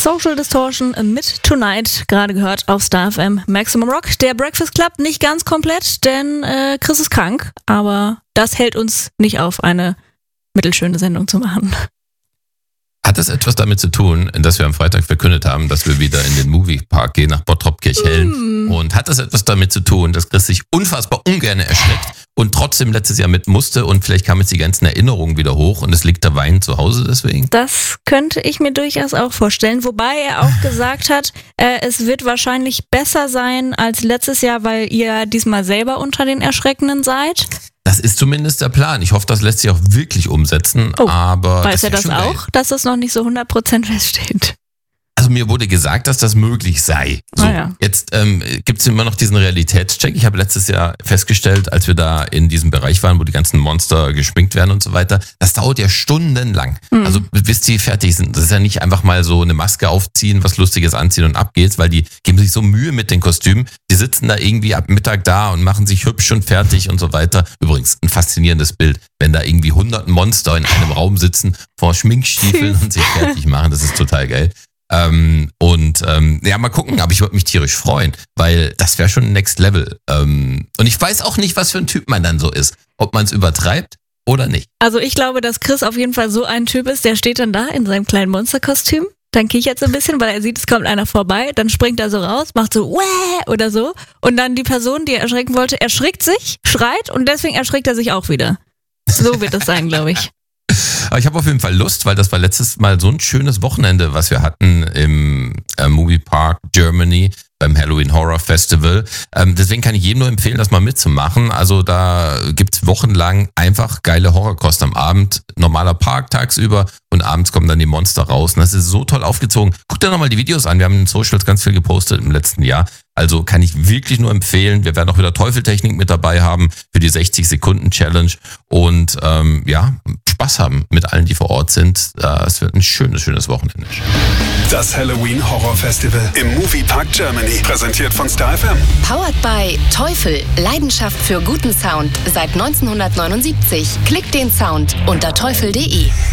Social Distortion mit Tonight, gerade gehört auf Star FM Maximum Rock. Der Breakfast Club nicht ganz komplett, denn Chris ist krank, aber das hält uns nicht auf, eine mittelschöne Sendung zu machen. Hat das etwas damit zu tun, dass wir am Freitag verkündet haben, dass wir wieder in den Moviepark gehen, nach Bottrop-Kirchhellen? Und hat das etwas damit zu tun, dass Chris sich unfassbar ungern erschreckt und trotzdem letztes Jahr mit musste und vielleicht kamen jetzt die ganzen Erinnerungen wieder hoch und es liegt der Wein zu Hause deswegen? Das könnte ich mir durchaus auch vorstellen, wobei er auch gesagt hat, es wird wahrscheinlich besser sein als letztes Jahr, weil ihr diesmal selber unter den Erschreckenden seid. Das ist zumindest der Plan. Ich hoffe, das lässt sich auch wirklich umsetzen. Aber weiß er das auch, dass das noch nicht so 100% feststeht? Also mir wurde gesagt, dass das möglich sei. So, Jetzt gibt es immer noch diesen Realitätscheck. Ich habe letztes Jahr festgestellt, als wir da in diesem Bereich waren, wo die ganzen Monster geschminkt werden und so weiter, das dauert ja stundenlang. Also bis die fertig sind. Das ist ja nicht einfach mal so eine Maske aufziehen, was Lustiges anziehen und ab geht's, weil die geben sich so Mühe mit den Kostümen. Die sitzen da irgendwie ab Mittag da und machen sich hübsch und fertig und so weiter. Übrigens ein faszinierendes Bild, wenn da irgendwie 100 Monster in einem Raum sitzen, vor Schminkstiefeln und sich fertig machen. Das ist total geil. Mal gucken, aber ich würde mich tierisch freuen, weil das wäre schon Next Level. Und ich weiß auch nicht, was für ein Typ man dann so ist. Ob man es übertreibt oder nicht. Also ich glaube, dass Chris auf jeden Fall so ein Typ ist, der steht dann da in seinem kleinen Monsterkostüm. Dann kichert so ein bisschen, weil er sieht, es kommt einer vorbei. Dann springt er so raus, macht so Wäh oder so. Und dann die Person, die er erschrecken wollte, erschrickt sich, schreit und deswegen erschrickt er sich auch wieder. So wird es sein, glaube ich. Aber ich habe auf jeden Fall Lust, weil das war letztes Mal so ein schönes Wochenende, was wir hatten im Moviepark Germany beim Halloween Horror Festival. Deswegen kann ich jedem nur empfehlen, das mal mitzumachen. Also da gibt's wochenlang einfach geile Horrorkost am Abend. Normaler Park tagsüber und abends kommen dann die Monster raus. Und das ist so toll aufgezogen. Guckt dir nochmal die Videos an. Wir haben in den Socials ganz viel gepostet im letzten Jahr. Also kann ich wirklich nur empfehlen. Wir werden auch wieder Teufeltechnik mit dabei haben für die 60-Sekunden-Challenge. Und Spaß haben mit allen, die vor Ort sind. Es wird ein schönes Wochenende. Das Halloween Horror Festival im Moviepark Germany. Präsentiert von Star FM. Powered by Teufel. Leidenschaft für guten Sound seit 1979. Klickt den Sound unter teufel.de.